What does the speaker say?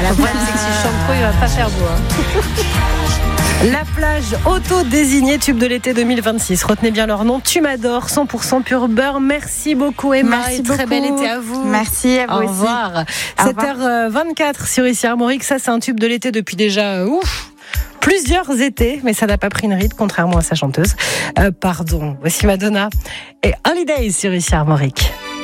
Le problème, c'est que si je chante trop, il va pas faire beau. La plage auto-désignée tube de l'été 2026. Retenez bien leur nom. Tu m'adores, 100% pur beurre. Merci beaucoup Emma. Merci Très beaucoup. bel été à vous. Merci à vous Au revoir. 7h24 sur Ici Armorique. Ça, c'est un tube de l'été depuis déjà plusieurs étés, mais ça n'a pas pris une ride, contrairement à sa chanteuse. Voici Madonna et Holidays sur Ici Armorique.